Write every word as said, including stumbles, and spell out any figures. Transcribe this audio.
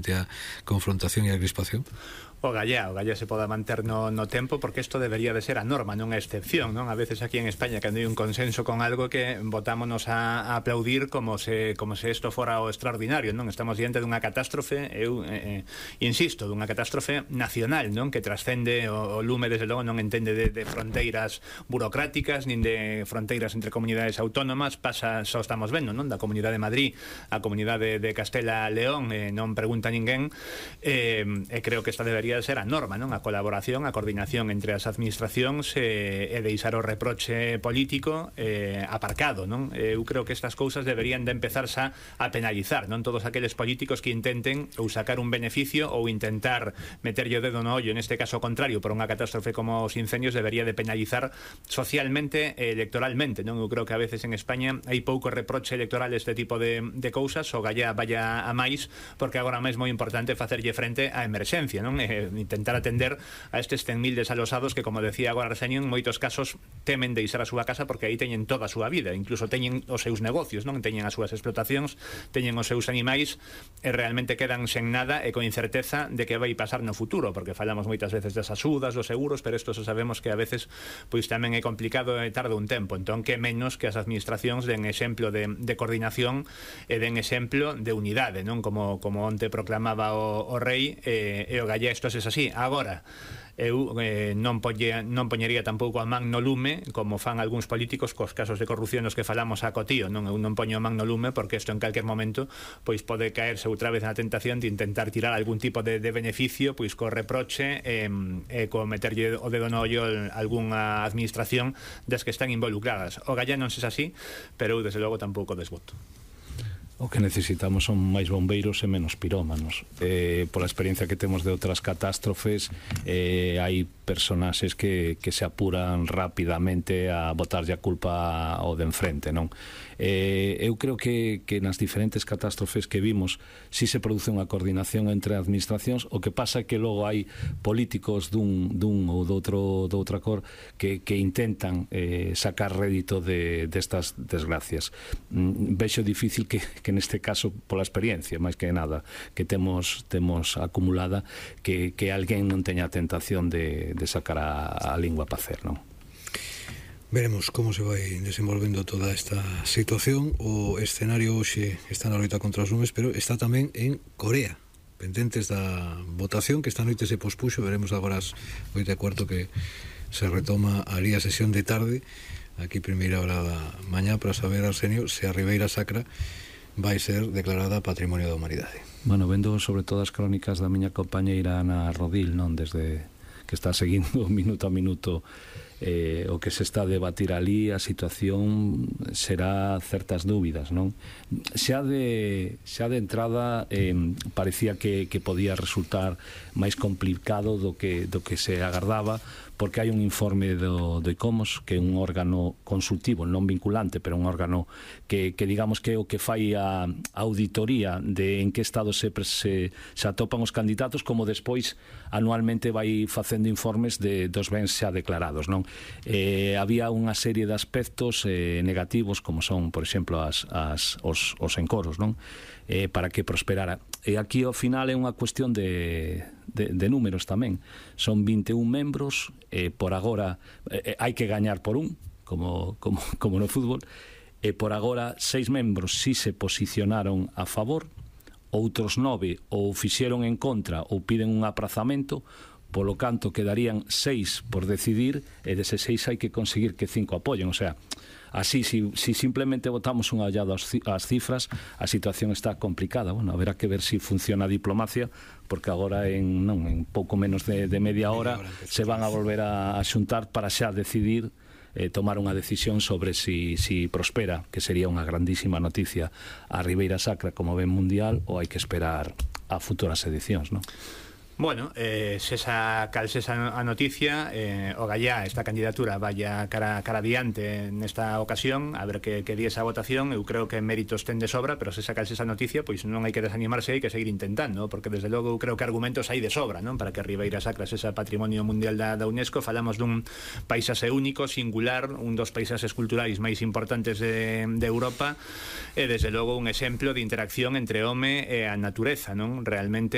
fronte á confrontación e á crispación? O Gallá, o Gallá se poda manter no, no tempo, porque isto debería de ser a norma, non a excepción, non? A veces aquí en España, cando hai un consenso con algo, que botámonos a, a aplaudir como se como se isto fora o extraordinario, non? Estamos diante dunha catástrofe, eu eh, eh, insisto, dunha catástrofe nacional, non? Que trascende o, o lume, desde logo, non entende de, de fronteiras burocráticas, nin de fronteiras entre comunidades autónomas. Pasa, só estamos vendo, non? Da Comunidade de Madrid a Comunidade de Castela León, eh, non pregunta ninguén, eh, e creo que esta debería de ser a norma, non? A colaboración, a coordinación entre as administracións, e, e deixar o reproche político eh, aparcado, non? Eu creo que estas cousas deberían de empezarse a, a penalizar, non? Todos aqueles políticos que intenten ou sacar un beneficio ou intentar meterlle o dedo no ollo, neste caso contrario, por unha catástrofe como os incendios, debería de penalizar socialmente e electoralmente, non? Eu creo que a veces en España hai pouco reproche electoral este tipo de, de cousas, o Gallá vaya a máis, porque agora mesmo é importante facerlle frente á emerxencia, non? E intentar atender a estes cen mil desalosados que, como decía agora Arsenio, en moitos casos temen deixar a súa casa porque aí teñen toda a súa vida, incluso teñen os seus negocios, non? Teñen as súas explotacións, teñen os seus animais, e realmente quedan sen nada e con incerteza de que vai pasar no futuro, porque falamos moitas veces das axudas, dos seguros, pero isto sabemos que a veces pois tamén é complicado e tarda un tempo. Entón, que menos que as administracións den exemplo de, de coordinación e den exemplo de unidade, non? Como, como onte proclamaba o, o rei, e, e o Gallá isto é así. Agora, eu eh, non, poñe, non poñería tampouco a man no lume, como fan algúns políticos cos casos de corrupción nos que falamos a cotío, non? Eu non poño a man no lume porque isto en calquer momento pois pode caerse outra vez na tentación de intentar tirar algún tipo de, de beneficio, pois co reproche e eh, eh, co meterlle o dedo no ollo a algunha administración das que están involucradas. O Gallá non se é así, pero eu desde logo tampouco desvoto. O que necesitamos son máis bombeiros e menos pirómanos. Eh, pola experiencia que temos de outras catástrofes, eh, hai personaxes que, que se apuran rapidamente a botarlle a culpa ao de enfrente, non? Eh, eu creo que, que nas diferentes catástrofes que vimos si se produce unha coordinación entre administracións. O que pasa é que logo hai políticos dun, dun ou doutro, doutra cor que, que intentan eh, sacar rédito de, destas desgracias. Mm, vexo difícil que, que neste caso, pola experiencia, máis que nada que temos, temos acumulada, que, que alguén non teña a tentación de, de sacar a, a lingua para hacer, non? Veremos como se vai desenvolvendo toda esta situación. O escenario hoxe está na loita contra os lumes, pero está tamén en Corea, pendentes da votación que esta noite se pospuxo. Veremos agora as oito e cuarto que se retoma ali a sesión de tarde, aquí primeira hora da mañá, para saber, Arsenio, se a Ribeira Sacra vai ser declarada Patrimonio da Humanidade. Bueno, vendo sobre todo as crónicas da miña compañeira Ana Rodil, non? Desde que está seguindo minuto a minuto eh, o que se está a debatir ali, a situación será certas dúbidas, non? Xa de, xa de entrada eh, parecía que, que podía resultar máis complicado do que, do que se agardaba, porque hai un informe do, do ICOMOS, que é un órgano consultivo, non vinculante, pero un órgano que, que digamos que é o que fai a, a auditoría de en que estado se, se, se atopan os candidatos, como despois anualmente vai facendo informes de, dos bens xa declarados, non? Eh, había unha serie de aspectos eh, negativos, como son, por exemplo, as, as, os, os encoros, non? Eh, para que prosperara. E aquí ao final é unha cuestión de, de, de números tamén. Son vinte e un membros, eh, por agora eh, hai que gañar por un, como, como, como no fútbol, e por agora seis membros si se posicionaron a favor, outros nove ou fixeron en contra ou piden un aprazamento, polo canto quedarían seis por decidir, e deses seis hai que conseguir que cinco apoyen. O sea, así, si, si simplemente votamos un hallado ás cifras, a situación está complicada. Bueno, haberá que ver si funciona a diplomacia, porque agora en, non, en pouco menos de, de media hora se van a volver a, a xuntar para xa decidir, eh, tomar unha decisión sobre si, si prospera, que sería unha grandísima noticia, a Ribeira Sacra como ben mundial, ou hai que esperar a futuras edicións, non? Bueno, eh, se esa cal se esa a noticia, eh, o Gallá, esta candidatura vaya cara, cara adiante nesta ocasión, a ver que, que di esa votación. Eu creo que méritos ten de sobra, pero se esa cal se esa noticia, pois non hai que desanimarse, hai que seguir intentando, porque desde logo eu creo que argumentos hai de sobra, non? Para que Ribeira Sacra sexa Patrimonio Mundial da, da UNESCO. Falamos dun paisaxe único, singular, un dos paisaxes culturais máis importantes de, de Europa, e desde logo un exemplo de interacción entre home e a natureza, non? Realmente